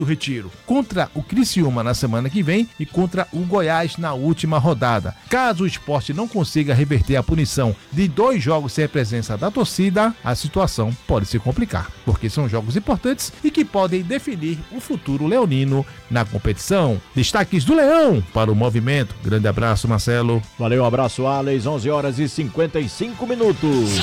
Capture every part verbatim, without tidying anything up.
do Retiro, contra o Criciúma na semana que vem e contra o Goiás na última rodada. Caso o Sport não consiga reverter a punição de dois jogos sem a presença da torcida, a situação pode se complicar, porque são jogos importantes e que podem definir o futuro leonino na competição. Destaques do Leão para o Movimento. Grande abraço, Marcelo. Valeu, um abraço, Alex. onze horas e cinquenta e cinco minutos.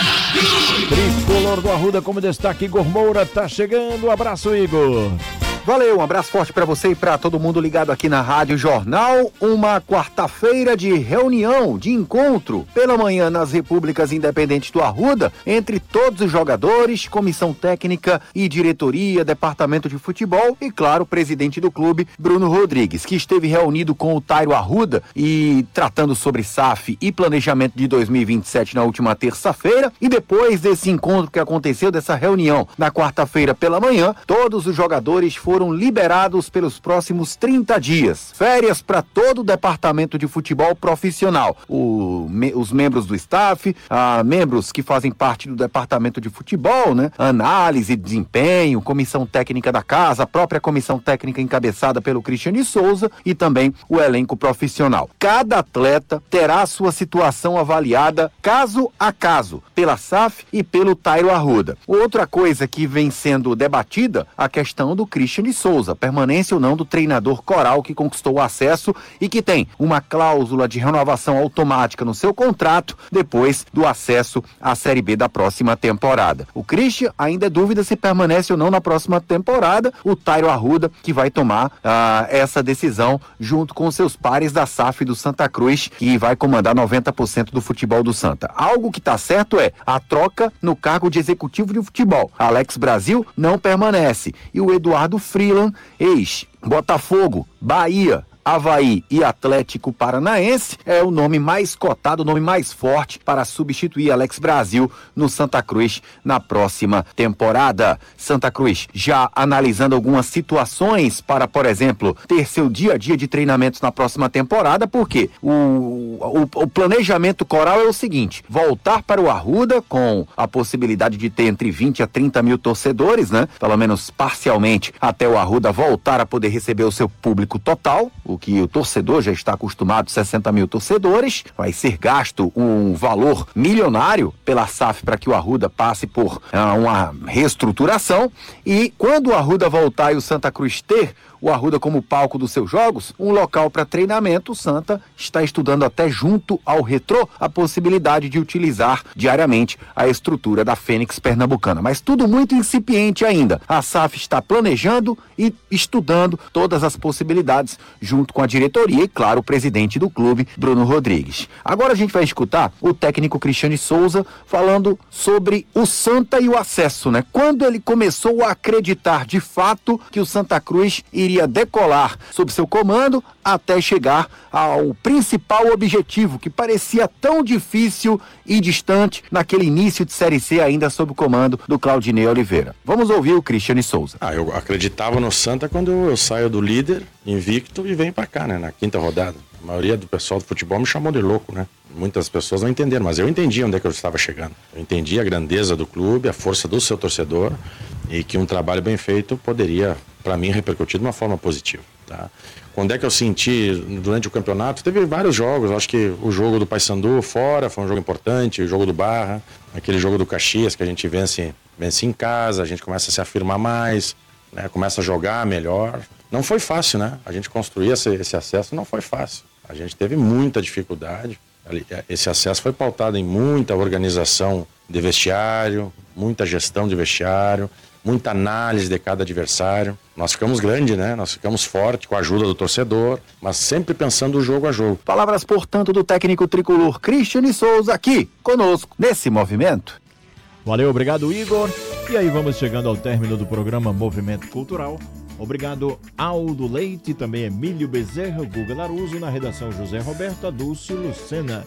Tricolor do Arruda como destaque, Igor Moura tá chegando. Um abraço, Igor. Valeu, um abraço forte para você e para todo mundo ligado aqui na Rádio Jornal. Uma quarta-feira de reunião, de encontro, pela manhã nas Repúblicas Independentes do Arruda, entre todos os jogadores, comissão técnica e diretoria, departamento de futebol e, claro, o presidente do clube, Bruno Rodrigues, que esteve reunido com o Tairo Arruda e tratando sobre S A F e planejamento de dois mil e vinte e sete na última terça-feira. E depois desse encontro que aconteceu, dessa reunião na quarta-feira pela manhã, todos os jogadores foram foram liberados pelos próximos trinta dias. Férias para todo o departamento de futebol profissional. O, me, os membros do staff, ah, membros que fazem parte do departamento de futebol, né? Análise, desempenho, comissão técnica da casa, a própria comissão técnica encabeçada pelo Cristiane Souza e também o elenco profissional. Cada atleta terá a sua situação avaliada caso a caso, pela S A F e pelo Tairo Arruda. Outra coisa que vem sendo debatida, a questão do Cristiane Souza, permanência ou não do treinador Coral que conquistou o acesso e que tem uma cláusula de renovação automática no seu contrato depois do acesso à Série B da próxima temporada. O Christian ainda é dúvida se permanece ou não na próxima temporada. O Tairo Arruda que vai tomar ah, essa decisão junto com seus pares da S A F do Santa Cruz, que vai comandar noventa por cento do futebol do Santa. Algo que está certo é a troca no cargo de executivo de futebol. Alex Brasil não permanece e o Eduardo Freeland, ex-Botafogo, Bahia, Avaí e Atlético Paranaense, é o nome mais cotado, o nome mais forte para substituir Alex Brasil no Santa Cruz na próxima temporada. Santa Cruz já analisando algumas situações para, por exemplo, ter seu dia a dia de treinamentos na próxima temporada, porque o, o, o planejamento Coral é o seguinte: voltar para o Arruda com a possibilidade de ter entre vinte a trinta mil torcedores, né? Pelo menos parcialmente, até o Arruda voltar a poder receber o seu público total, o que o torcedor já está acostumado, sessenta mil torcedores. Vai ser gasto um valor milionário pela S A F para que o Arruda passe por uh, uma reestruturação, e quando o Arruda voltar e o Santa Cruz ter o Arruda como palco dos seus jogos, um local para treinamento, o Santa está estudando até junto ao Retrô a possibilidade de utilizar diariamente a estrutura da Fênix Pernambucana. Mas tudo muito incipiente ainda. A S A F está planejando e estudando todas as possibilidades junto com a diretoria e, claro, o presidente do clube, Bruno Rodrigues. Agora a gente vai escutar o técnico Cristiane Souza falando sobre o Santa e o acesso, né? Quando ele começou a acreditar de fato que o Santa Cruz iria decolar sob seu comando até chegar ao principal objetivo que parecia tão difícil e distante naquele início de Série C ainda sob o comando do Claudinei Oliveira. Vamos ouvir o Cristiane Souza. Ah, eu acreditava no Santa quando eu saio do líder invicto e venho pra cá, né, na quinta rodada. A maioria do pessoal do futebol me chamou de louco, né? Muitas pessoas não entenderam, mas eu entendi onde é que eu estava chegando. Eu entendi a grandeza do clube, a força do seu torcedor e que um trabalho bem feito poderia, para mim, repercutir de uma forma positiva, tá? Quando é que eu senti durante o campeonato? Teve vários jogos, acho que o jogo do Paysandu fora foi um jogo importante, o jogo do Barra, aquele jogo do Caxias que a gente vence, vence em casa, a gente começa a se afirmar mais, né? Começa a jogar melhor. Não foi fácil, né? A gente construir esse, esse acesso não foi fácil. A gente teve muita dificuldade. Esse acesso foi pautado em muita organização de vestiário, muita gestão de vestiário, muita análise de cada adversário. Nós ficamos grandes, né? Nós ficamos fortes com a ajuda do torcedor, mas sempre pensando jogo a jogo. Palavras, portanto, do técnico tricolor Cristiane Souza aqui conosco nesse movimento. Valeu, obrigado, Igor. E aí vamos chegando ao término do programa Movimento Cultural. Obrigado, Aldo Leite, também Emílio Bezerra, Guga Laruso, na redação José Roberto, Adúcio Lucena.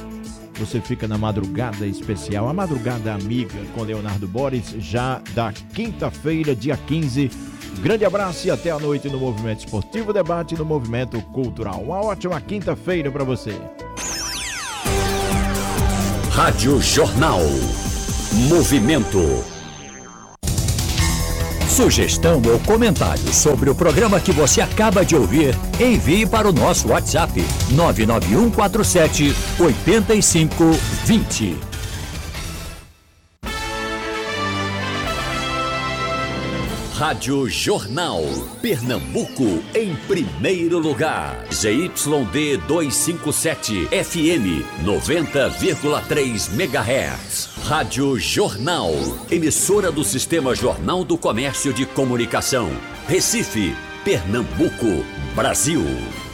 Você fica na madrugada especial, a madrugada amiga com Leonardo Boris, já da quinta-feira, dia quinze. Grande abraço e até a noite no Movimento Esportivo Debate, no Movimento Cultural. Uma ótima quinta-feira para você. Rádio Jornal. Movimento. Sugestão ou comentário sobre o programa que você acaba de ouvir, envie para o nosso WhatsApp nove nove um quatro sete oito cinco dois zero. Rádio Jornal, Pernambuco em primeiro lugar. Z Y D duzentos e cinquenta e sete, F M noventa vírgula três megahertz. Rádio Jornal, emissora do Sistema Jornal do Comércio de Comunicação. Recife, Pernambuco, Brasil.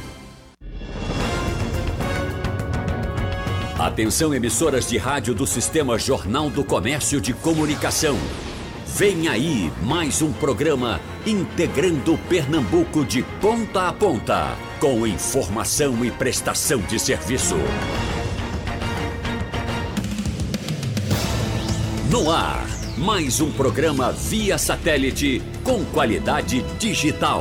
Atenção, emissoras de rádio do Sistema Jornal do Comércio de Comunicação. Vem aí mais um programa integrando Pernambuco de ponta a ponta, com informação e prestação de serviço. No ar, mais um programa via satélite com qualidade digital.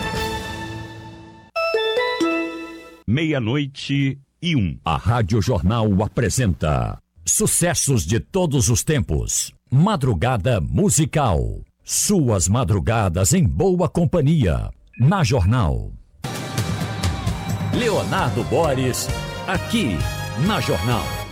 Meia-noite e um. A Rádio Jornal apresenta sucessos de todos os tempos. Madrugada musical. Suas madrugadas em boa companhia. Na Jornal. Leonardo Boris, aqui na Jornal.